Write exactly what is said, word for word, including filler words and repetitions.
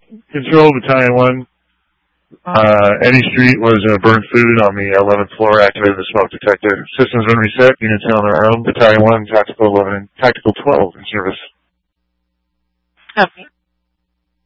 Control Battalion one. Uh, Eddie Street was uh, burnt food on the eleventh floor. Activated the smoke detector. Systems been reset. Units on their own. Battalion one, Tactical eleven, Tactical twelve in service. Okay.